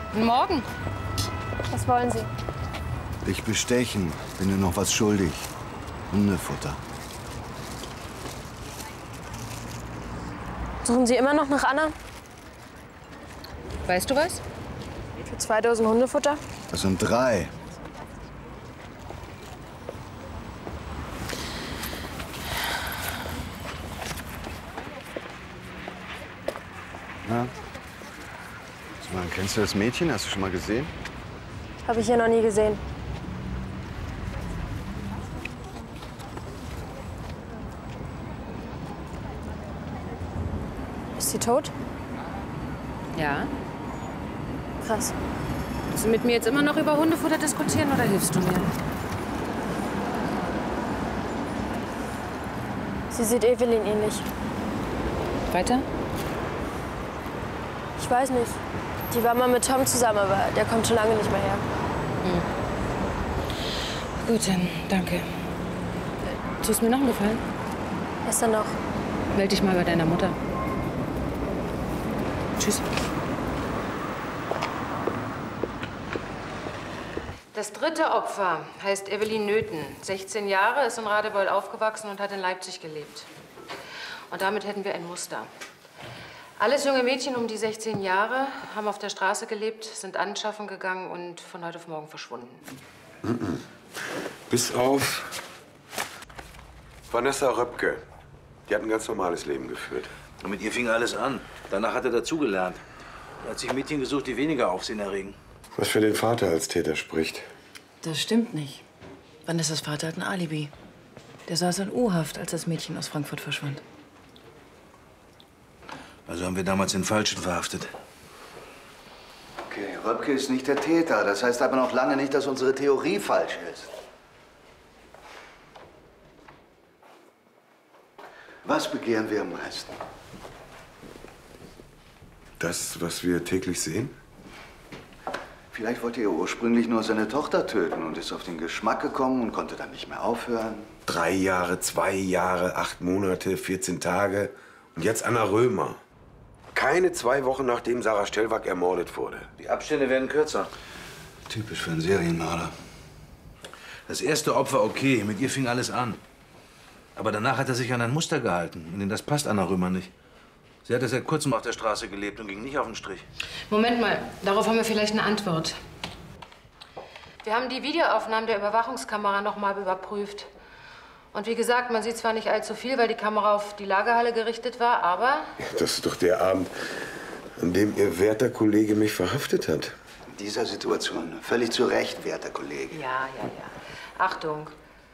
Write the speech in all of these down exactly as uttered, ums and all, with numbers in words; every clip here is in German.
Guten Morgen. Was wollen Sie? Dich bestechen. Bin dir noch was schuldig. Hundefutter. Suchen Sie immer noch nach Anna? Weißt du was? Für zwei Dosen Hundefutter? Das sind drei. Na? Sag mal, kennst du das Mädchen? Hast du schon mal gesehen? Habe ich hier noch nie gesehen. Ist sie tot? Ja. Krass. Willst du mit mir jetzt immer noch über Hundefutter diskutieren oder hilfst du mir? Sie sieht Evelyn ähnlich. Weiter? Ich weiß nicht. Die war mal mit Tom zusammen, aber der kommt schon lange nicht mehr her. Hm. Gut, dann danke. Tust mir noch einen Gefallen? Was denn noch? Meld dich mal bei deiner Mutter. Tschüss. Das dritte Opfer heißt Evelyn Nöthen. sechzehn Jahre, ist in Radebeul aufgewachsen und hat in Leipzig gelebt. Und damit hätten wir ein Muster. Alles junge Mädchen um die sechzehn Jahre, haben auf der Straße gelebt, sind anschaffen gegangen und von heute auf morgen verschwunden. Mhm. Bis auf Vanessa Röpke. Die hat ein ganz normales Leben geführt. Und mit ihr fing alles an. Danach hat er dazugelernt. Er hat sich Mädchen gesucht, die weniger Aufsehen erregen. Was für den Vater als Täter spricht. Das stimmt nicht. Vanessas Vater hat ein Alibi. Der saß in U-Haft, als das Mädchen aus Frankfurt verschwand. Also haben wir damals den Falschen verhaftet. Okay, Röpke ist nicht der Täter. Das heißt aber noch lange nicht, dass unsere Theorie falsch ist. Was begehren wir am meisten? Das, was wir täglich sehen? Vielleicht wollte er ursprünglich nur seine Tochter töten und ist auf den Geschmack gekommen und konnte dann nicht mehr aufhören. Drei Jahre, zwei Jahre, acht Monate, vierzehn Tage. Und jetzt Anna Römer. Keine zwei Wochen, nachdem Sarah Stellwag ermordet wurde. Die Abstände werden kürzer. Typisch für einen Serienmörder. Das erste Opfer okay, mit ihr fing alles an. Aber danach hat er sich an ein Muster gehalten. Und das passt Anna Römer nicht. Sie hatte seit kurzem auf der Straße gelebt und ging nicht auf den Strich. Moment mal, darauf haben wir vielleicht eine Antwort. Wir haben die Videoaufnahmen der Überwachungskamera noch mal überprüft. Und wie gesagt, man sieht zwar nicht allzu viel, weil die Kamera auf die Lagerhalle gerichtet war, aber... Das ist doch der Abend, an dem Ihr werter Kollege mich verhaftet hat. In dieser Situation völlig zu Recht, werter Kollege. Ja, ja, ja. Achtung.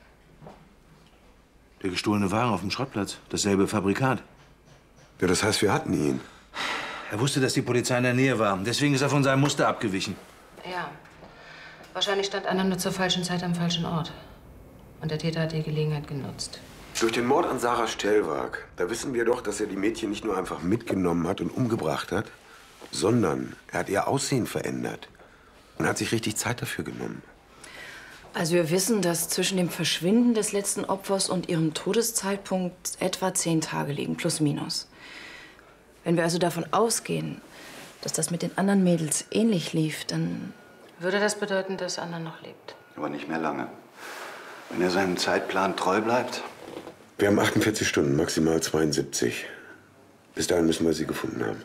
Der gestohlene Wagen auf dem Schrottplatz. Dasselbe Fabrikat. Ja, das heißt, wir hatten ihn. Er wusste, dass die Polizei in der Nähe war. Deswegen ist er von seinem Muster abgewichen. Ja. Wahrscheinlich stand Anna nur zur falschen Zeit am falschen Ort. Und der Täter hat die Gelegenheit genutzt. Durch den Mord an Sarah Stellwag, da wissen wir doch, dass er die Mädchen nicht nur einfach mitgenommen hat und umgebracht hat, sondern er hat ihr Aussehen verändert und hat sich richtig Zeit dafür genommen. Also wir wissen, dass zwischen dem Verschwinden des letzten Opfers und ihrem Todeszeitpunkt etwa zehn Tage liegen, plus minus. Wenn wir also davon ausgehen, dass das mit den anderen Mädels ähnlich lief, dann... Würde das bedeuten, dass Anna noch lebt? Aber nicht mehr lange. Wenn er seinem Zeitplan treu bleibt. Wir haben achtundvierzig Stunden, maximal zweiundsiebzig. Bis dahin müssen wir sie gefunden haben.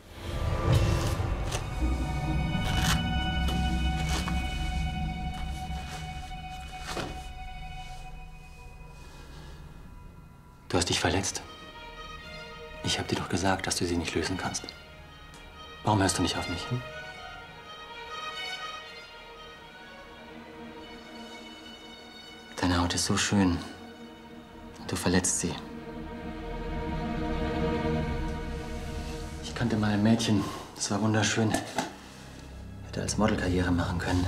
Du hast dich verletzt. Ich habe dir doch gesagt, dass du sie nicht lösen kannst. Warum hörst du nicht auf mich? Hm? Deine Haut ist so schön. Du verletzt sie. Ich kannte mal ein Mädchen. Das war wunderschön. Hätte als Model Karriere machen können.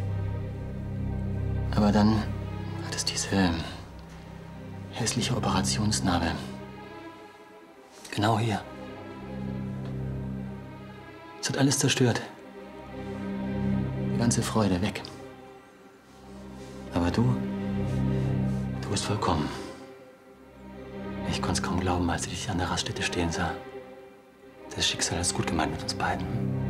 Aber dann hat es diese hässliche Operationsnarbe. Genau hier. Es hat alles zerstört. Die ganze Freude weg. Aber du, du bist vollkommen. Ich konnte es kaum glauben, als ich dich an der Raststätte stehen sah. Das Schicksal hat es gut gemeint mit uns beiden.